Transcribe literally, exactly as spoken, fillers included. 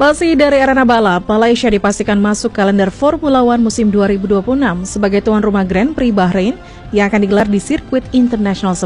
Masih dari arena balap, Malaysia dipastikan masuk kalender Formula One musim dua ribu dua puluh enam sebagai tuan rumah Grand Prix Bahrain yang akan digelar di sirkuit internasional